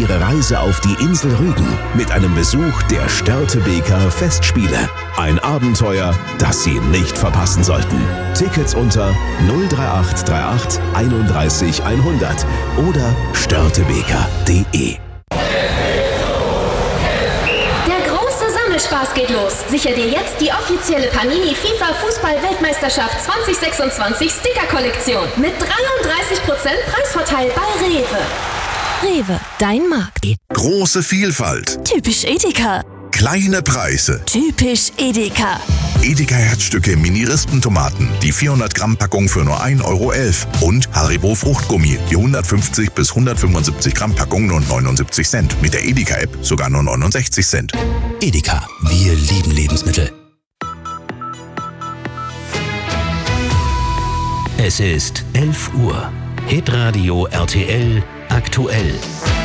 Ihre Reise auf die Insel Rügen mit einem Besuch der Störtebeker Festspiele. Ein Abenteuer, das Sie nicht verpassen sollten. Tickets unter 03838 31 100 oder störtebeker.de. Spaß geht los. Sicher dir jetzt die offizielle Panini FIFA Fußball-Weltmeisterschaft 2026 Sticker-Kollektion mit 33% Preisvorteil bei Rewe. Rewe, dein Markt. Große Vielfalt. Typisch Edeka. Kleine Preise. Typisch Edeka. Edeka Herzstücke Mini-Rispentomaten, die 400 Gramm Packung für nur 1,11 € und Haribo Fruchtgummi, die 150 bis 175 Gramm Packung nur 79 Cent. Mit der Edeka App sogar nur 69 Cent. Edeka, wir lieben Lebensmittel. Es ist 11 Uhr. Hitradio RTL aktuell.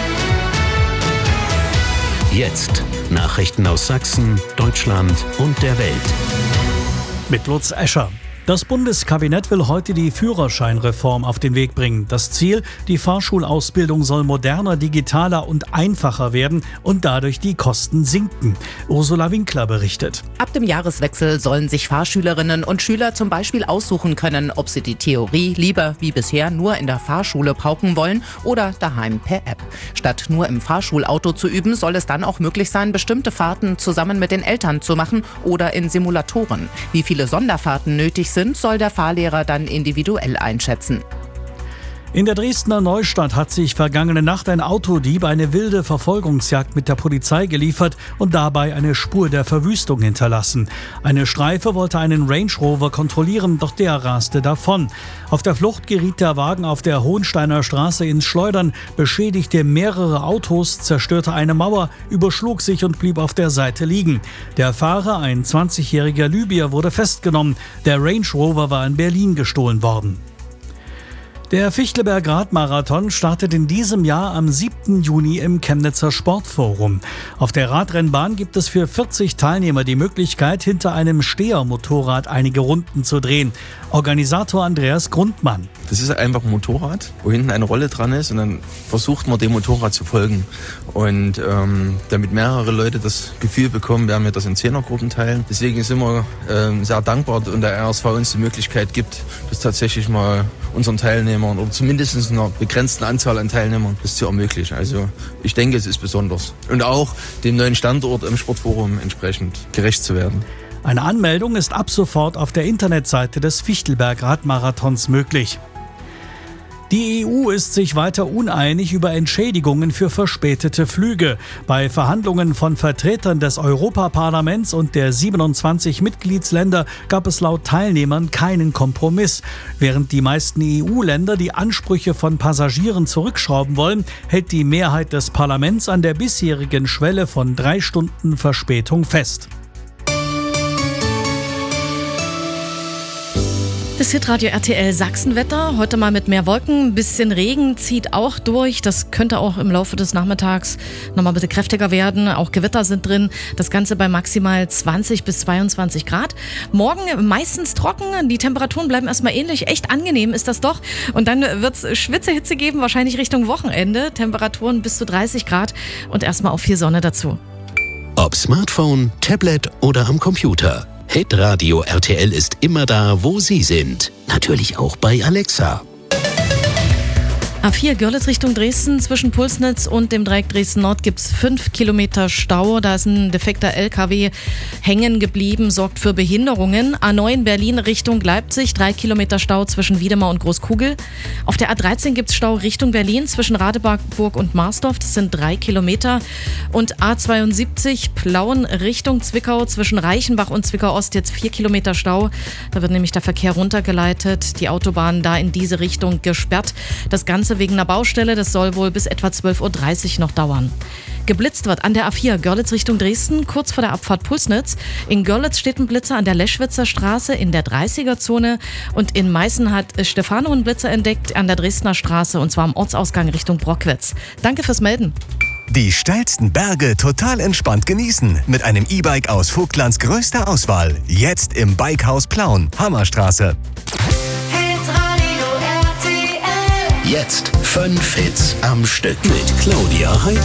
Jetzt Nachrichten aus Sachsen, Deutschland und der Welt. Mit Lutz Escher. Das Bundeskabinett will heute die Führerscheinreform auf den Weg bringen. Das Ziel, die Fahrschulausbildung soll moderner, digitaler und einfacher werden und dadurch die Kosten sinken. Ursula Winkler berichtet. Ab dem Jahreswechsel sollen sich Fahrschülerinnen und Schüler zum Beispiel aussuchen können, ob sie die Theorie lieber wie bisher nur in der Fahrschule pauken wollen oder daheim per App. Statt nur im Fahrschulauto zu üben, soll es dann auch möglich sein, bestimmte Fahrten zusammen mit den Eltern zu machen oder in Simulatoren. Wie viele Sonderfahrten nötig sind, soll der Fahrlehrer dann individuell einschätzen. In der Dresdner Neustadt hat sich vergangene Nacht ein Autodieb eine wilde Verfolgungsjagd mit der Polizei geliefert und dabei eine Spur der Verwüstung hinterlassen. Eine Streife wollte einen Range Rover kontrollieren, doch der raste davon. Auf der Flucht geriet der Wagen auf der Hohensteiner Straße ins Schleudern, beschädigte mehrere Autos, zerstörte eine Mauer, überschlug sich und blieb auf der Seite liegen. Der Fahrer, ein 20-jähriger Libyer, wurde festgenommen. Der Range Rover war in Berlin gestohlen worden. Der Fichtelberg-Radmarathon startet in diesem Jahr am 7. Juni im Chemnitzer Sportforum. Auf der Radrennbahn gibt es für 40 Teilnehmer die Möglichkeit, hinter einem Stehermotorrad einige Runden zu drehen. Organisator Andreas Grundmann. Das ist einfach ein Motorrad, wo hinten eine Rolle dran ist und dann versucht man dem Motorrad zu folgen. Und damit mehrere Leute das Gefühl bekommen, werden wir das in 10er-Gruppen teilen. Deswegen sind wir sehr dankbar und der RSV uns die Möglichkeit gibt, das tatsächlich mal unseren Teilnehmern oder zumindest einer begrenzten Anzahl an Teilnehmern das zu ermöglichen. Also ich denke, es ist besonders. Und auch dem neuen Standort im Sportforum entsprechend gerecht zu werden. Eine Anmeldung ist ab sofort auf der Internetseite des Fichtelberg-Radmarathons möglich. Die EU ist sich weiter uneinig über Entschädigungen für verspätete Flüge. Bei Verhandlungen von Vertretern des Europaparlaments und der 27 Mitgliedsländer gab es laut Teilnehmern keinen Kompromiss. Während die meisten EU-Länder die Ansprüche von Passagieren zurückschrauben wollen, hält die Mehrheit des Parlaments an der bisherigen Schwelle von 3 Stunden Verspätung fest. Das Hitradio RTL Sachsenwetter, heute mal mit mehr Wolken, ein bisschen Regen zieht auch durch. Das könnte auch im Laufe des Nachmittags nochmal ein bisschen kräftiger werden. Auch Gewitter sind drin. Das Ganze bei maximal 20 bis 22 Grad. Morgen meistens trocken. Die Temperaturen bleiben erstmal ähnlich. Echt angenehm ist das doch. Und dann wird es Schwitzehitze geben, wahrscheinlich Richtung Wochenende. Temperaturen bis zu 30 Grad und erstmal auch viel Sonne dazu. Ob Smartphone, Tablet oder am Computer. Hitradio RTL ist immer da, wo Sie sind. Natürlich auch bei Alexa. A4 Görlitz Richtung Dresden, zwischen Pulsnitz und dem Dreieck Dresden-Nord gibt es 5 Kilometer Stau. Da ist ein defekter LKW hängen geblieben, sorgt für Behinderungen. A9 Berlin Richtung Leipzig, 3 Kilometer Stau zwischen Wiedemar und Großkugel. Auf der A13 gibt es Stau Richtung Berlin zwischen Radeberg und Marsdorf, das sind 3 Kilometer. Und A72 Plauen Richtung Zwickau zwischen Reichenbach und Zwickau Ost, jetzt 4 Kilometer Stau. Da wird nämlich der Verkehr runtergeleitet, die Autobahn da in diese Richtung gesperrt. Das Ganze wegen einer Baustelle, das soll wohl bis etwa 12.30 Uhr noch dauern. Geblitzt wird an der A4 Görlitz Richtung Dresden, kurz vor der Abfahrt Pulsnitz. In Görlitz steht ein Blitzer an der Leschwitzer Straße in der 30er-Zone. Und in Meißen hat Stefano einen Blitzer entdeckt an der Dresdner Straße, und zwar am Ortsausgang Richtung Brockwitz. Danke fürs Melden. Die steilsten Berge total entspannt genießen mit einem E-Bike aus Vogtlands größter Auswahl. Jetzt im Bikehaus Plauen, Hammerstraße. Jetzt 5 Hits am Stück mit Claudia Heidel.